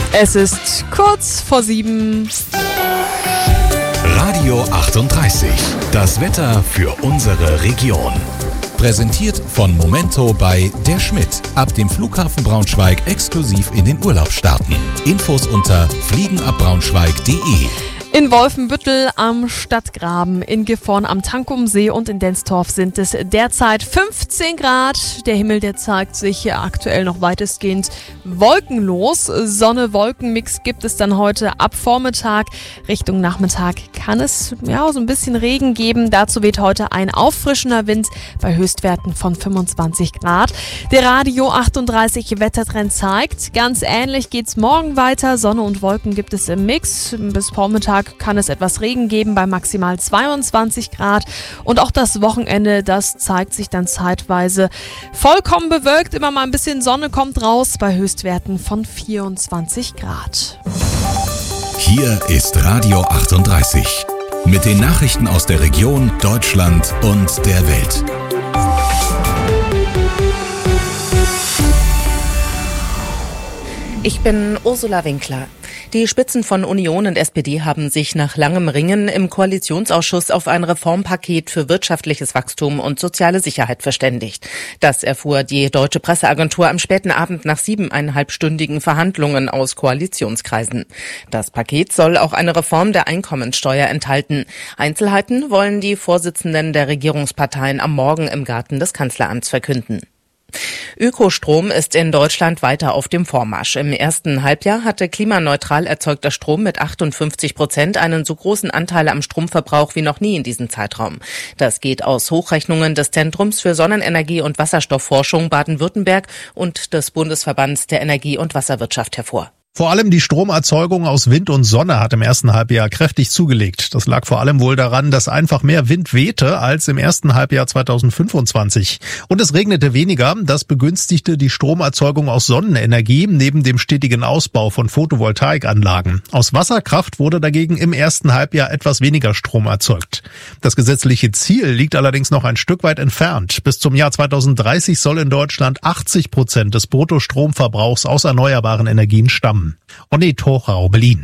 Es ist kurz vor 7. Radio 38. Das Wetter für unsere Region. Präsentiert von Momento bei Der Schmidt. Ab dem Flughafen Braunschweig exklusiv in den Urlaub starten. Infos unter fliegenabbraunschweig.de. In Wolfenbüttel am Stadtgraben, in Gifhorn am Tankumsee und in Denstorf sind es derzeit 15 Grad. Der Himmel, der zeigt sich aktuell noch weitestgehend wolkenlos. Sonne-Wolken-Mix gibt es dann heute ab Vormittag. Richtung Nachmittag kann es so ein bisschen Regen geben. Dazu weht heute ein auffrischender Wind bei Höchstwerten von 25 Grad. Der Radio 38 Wettertrend zeigt, ganz ähnlich geht's morgen weiter. Sonne und Wolken gibt es im Mix. Bis Vormittag kann es etwas Regen geben bei maximal 22 Grad. Und auch das Wochenende, das zeigt sich dann zeitweise vollkommen bewölkt. Immer mal ein bisschen Sonne kommt raus bei Höchstwerten von 24 Grad. Hier ist Radio 38 mit den Nachrichten aus der Region, Deutschland und der Welt. Ich bin Ursula Winkler. Die Spitzen von Union und SPD haben sich nach langem Ringen im Koalitionsausschuss auf ein Reformpaket für wirtschaftliches Wachstum und soziale Sicherheit verständigt. Das erfuhr die Deutsche Presseagentur am späten Abend nach 7,5-stündigen Verhandlungen aus Koalitionskreisen. Das Paket soll auch eine Reform der Einkommensteuer enthalten. Einzelheiten wollen die Vorsitzenden der Regierungsparteien am Morgen im Garten des Kanzleramts verkünden. Ökostrom ist in Deutschland weiter auf dem Vormarsch. Im ersten Halbjahr hatte klimaneutral erzeugter Strom mit 58% einen so großen Anteil am Stromverbrauch wie noch nie in diesem Zeitraum. Das geht aus Hochrechnungen des Zentrums für Sonnenenergie und Wasserstoffforschung Baden-Württemberg und des Bundesverbands der Energie- und Wasserwirtschaft hervor. Vor allem die Stromerzeugung aus Wind und Sonne hat im ersten Halbjahr kräftig zugelegt. Das lag vor allem wohl daran, dass einfach mehr Wind wehte als im ersten Halbjahr 2025. Und es regnete weniger. Das begünstigte die Stromerzeugung aus Sonnenenergie neben dem stetigen Ausbau von Photovoltaikanlagen. Aus Wasserkraft wurde dagegen im ersten Halbjahr etwas weniger Strom erzeugt. Das gesetzliche Ziel liegt allerdings noch ein Stück weit entfernt. Bis zum Jahr 2030 soll in Deutschland 80% des Bruttostromverbrauchs aus erneuerbaren Energien stammen. Onet Hochau, Berlin.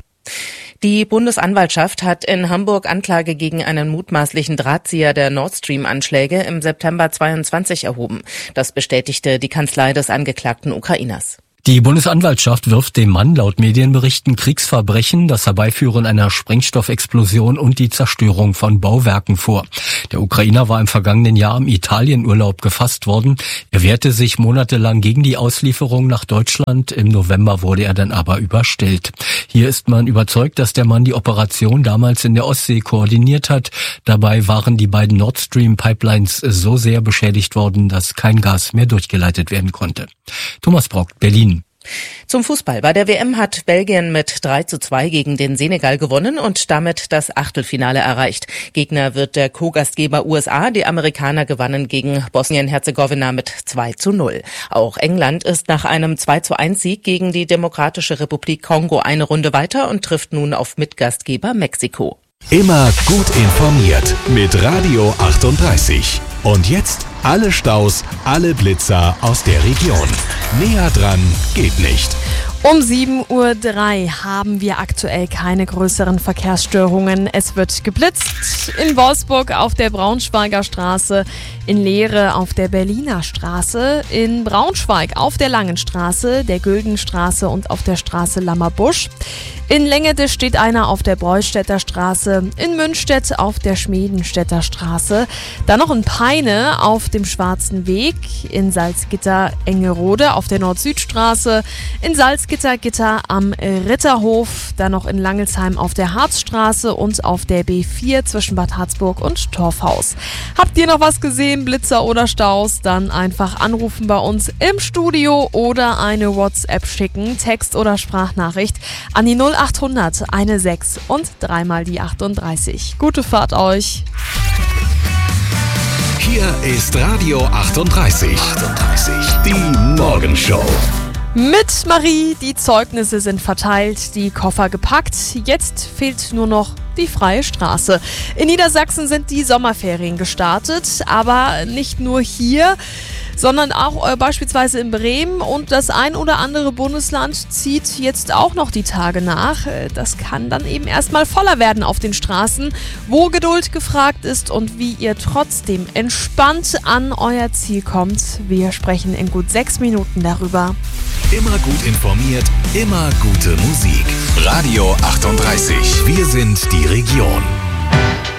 Die Bundesanwaltschaft hat in Hamburg Anklage gegen einen mutmaßlichen Drahtzieher der Nord Stream-Anschläge im September 22 erhoben. Das bestätigte die Kanzlei des angeklagten Ukrainers. Die Bundesanwaltschaft wirft dem Mann laut Medienberichten Kriegsverbrechen, das Herbeiführen einer Sprengstoffexplosion und die Zerstörung von Bauwerken vor. Der Ukrainer war im vergangenen Jahr im Italienurlaub gefasst worden. Er wehrte sich monatelang gegen die Auslieferung nach Deutschland. Im November wurde er dann aber überstellt. Hier ist man überzeugt, dass der Mann die Operation damals in der Ostsee koordiniert hat. Dabei waren die beiden Nord Stream Pipelines so sehr beschädigt worden, dass kein Gas mehr durchgeleitet werden konnte. Thomas Brock, Berlin. Zum Fußball. Bei der WM hat Belgien mit 3:2 gegen den Senegal gewonnen und damit das Achtelfinale erreicht. Gegner wird der Co-Gastgeber USA. Die Amerikaner gewannen gegen Bosnien-Herzegowina mit 2:0. Auch England ist nach einem 2:1 Sieg gegen die Demokratische Republik Kongo eine Runde weiter und trifft nun auf Mitgastgeber Mexiko. Immer gut informiert mit Radio 38. Und jetzt alle Staus, alle Blitzer aus der Region. Näher dran geht nicht. Um 7:03 Uhr haben wir aktuell keine größeren Verkehrsstörungen. Es wird geblitzt in Wolfsburg auf der Braunschweiger Straße, in Lehre auf der Berliner Straße, in Braunschweig auf der Langen Straße, der Güldenstraße und auf der Straße Lammerbusch. In Lengede steht einer auf der Breustädter Straße, in Münstedt auf der Schmiedenstädter Straße, dann noch in Peine auf dem Schwarzen Weg, in Salzgitter-Engerode auf der Nord-Süd-Straße, in Salzgitter-Gitter am Ritterhof, dann noch in Langelsheim auf der Harzstraße und auf der B4 zwischen Bad Harzburg und Torfhaus. Habt ihr noch was gesehen, Blitzer oder Staus? Dann einfach anrufen bei uns im Studio oder eine WhatsApp schicken, Text- oder Sprachnachricht an die 0800 16 und 3 mal die 38. Gute Fahrt euch! Hier ist Radio 38. Die Morgenshow. Mit Marie, die Zeugnisse sind verteilt, die Koffer gepackt. Jetzt fehlt nur noch die freie Straße. In Niedersachsen sind die Sommerferien gestartet, aber nicht nur hier. sondern auch beispielsweise in Bremen, und das ein oder andere Bundesland zieht jetzt auch noch die Tage nach. Das kann dann eben erstmal voller werden auf den Straßen, wo Geduld gefragt ist und wie ihr trotzdem entspannt an euer Ziel kommt. Wir sprechen in gut 6 Minuten darüber. Immer gut informiert, immer gute Musik. Radio 38. Wir sind die Region.